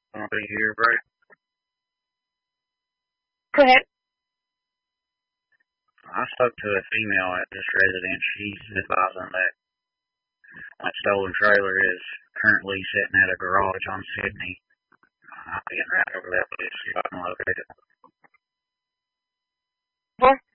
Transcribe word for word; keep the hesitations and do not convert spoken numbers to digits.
Gonna be here, right? Go ahead. I spoke to a female at this residence. She's advising that that stolen trailer is currently sitting at a garage on Sydney. I'll be getting right over there, please, see if I can locate it. What?